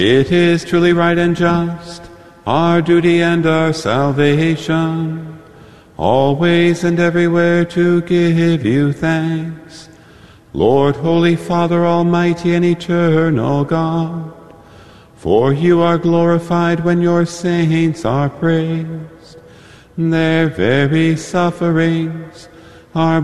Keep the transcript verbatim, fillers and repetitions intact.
It is truly right and just, our duty and our salvation, always and everywhere to give you thanks, Lord, Holy Father, Almighty and Eternal God, for you are glorified when your saints are praised. Their very sufferings are